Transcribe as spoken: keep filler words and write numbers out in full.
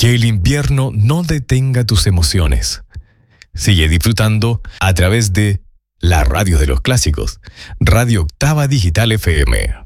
Que el invierno no detenga tus emociones. Sigue disfrutando a través de la radio de los clásicos, Radio Octava Digital F M.